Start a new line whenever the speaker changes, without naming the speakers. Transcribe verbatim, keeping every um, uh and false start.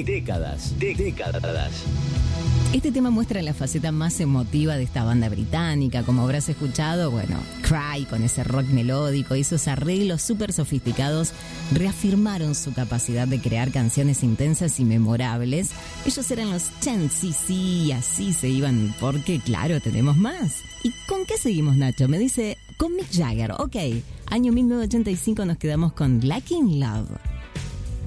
décadas, de décadas.
Este tema muestra la faceta más emotiva de esta banda británica. Como habrás escuchado, bueno, Cry, con ese rock melódico y esos arreglos súper sofisticados, reafirmaron su capacidad de crear canciones intensas y memorables. Ellos eran los Chen, sí, sí, y así se iban, porque claro, tenemos más. ¿Y con qué seguimos, Nacho? Me dice, con Mick Jagger. Ok, año mil novecientos ochenta y cinco nos quedamos con Lucky in Love.